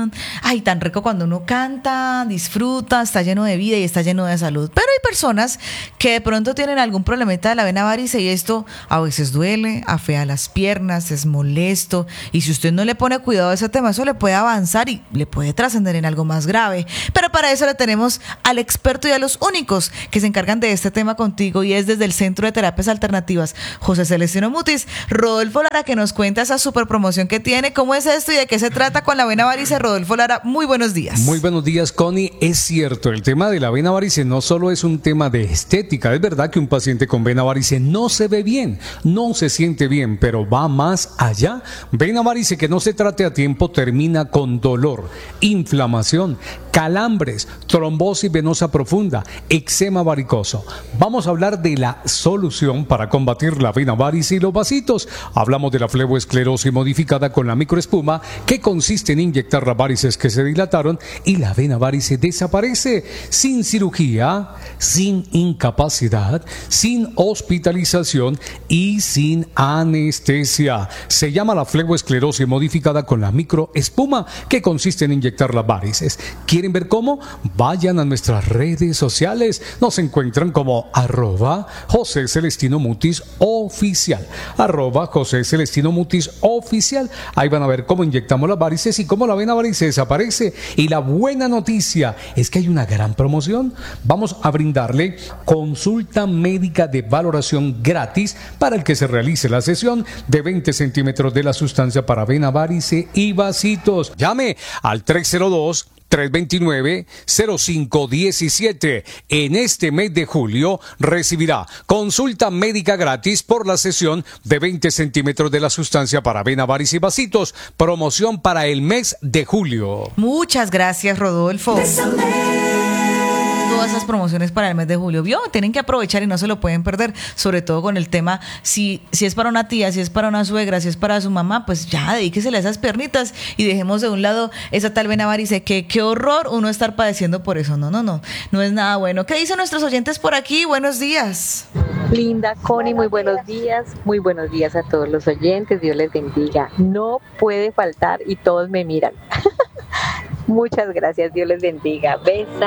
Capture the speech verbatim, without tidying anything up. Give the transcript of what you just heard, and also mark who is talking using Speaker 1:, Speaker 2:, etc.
Speaker 1: canción. Ay, tan rico cuando uno canta, disfruta, está lleno de vida y está lleno de salud. Pero hay personas que de pronto tienen algún problemita de la vena varice y esto a veces duele, afea las piernas, es molesto. Y si usted no le pone cuidado a ese tema, eso le puede avanzar y le puede trascender en algo más grave. Pero para eso le tenemos al experto y a los únicos que se encargan de este tema contigo, y es desde el Centro de Terapias Alternativas José Celestino Mutis, Rodolfo Lara, que nos cuenta esa super promoción que tiene. ¿Cómo es esto y de qué se trata con la vena varice? Rodolfo Lara, muy buenos días.
Speaker 2: Muy buenos días, Connie. Es cierto, el tema de la vena varice no solo es un tema de estética. Es verdad que un paciente con vena varice no se ve bien, no se siente bien, pero va más allá. Vena varice que no se trate a tiempo termina con dolor, inflamación, calambres, trombosis venosa profunda, eczema varicoso. Vamos a hablar de la solución para combatir la vena varice y los vasitos. Hablamos de la fleboesclerosis modificada con la microespuma, que consiste en inyectar las varices que se dilataron y la vena varice desaparece sin cirugía, sin incapacidad, sin hospitalización y sin anestesia. Se llama la fleboesclerosis modificada con la microespuma, que consiste en inyectar las varices. ¿Quieren ver cómo? Vayan a nuestras redes sociales. Nos encuentran como arroba José Celestino Mutis oficial. Arroba José Celestino Mutis oficial. Ahí van a ver cómo inyectamos las varices y cómo la vena varice desaparece. Y la buena noticia es que hay una gran promoción. Vamos a brindarle consulta médica de valoración gratis para el que se realice la sesión de veinte centímetros de la sustancia para vena varice y vasitos. Llame al tres cero dos, tres dos nueve, cero cinco uno siete. En este mes de julio recibirá consulta médica gratis por la sesión de veinte centímetros de la sustancia para vena varice y vasitos. Promoción para el mes de julio.
Speaker 1: Muchas gracias, Rodolfo. Todas esas promociones para el mes de julio, ¿vio? Tienen que aprovechar y no se lo pueden perder, sobre todo con el tema, si, si es para una tía, si es para una suegra, si es para su mamá, pues ya dedíquesele a esas piernitas y dejemos de un lado esa tal vena varice, que qué horror uno estar padeciendo por eso. No, no, no, no es nada bueno. ¿Qué dicen nuestros oyentes por aquí? Buenos días.
Speaker 3: Linda, Connie, muy buenos días, muy buenos días a todos los oyentes, Dios les bendiga. No puede faltar y todos me miran. Muchas gracias, Dios les bendiga. Besa.